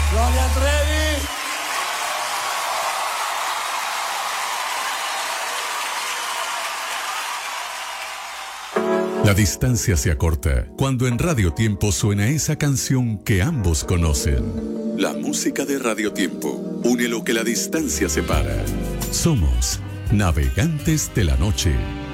Gloria Trevi. La distancia se acorta cuando en Radio Tiempo suena esa canción que ambos conocen. La música de Radio Tiempo une lo que la distancia separa. Somos Navegantes de la Noche.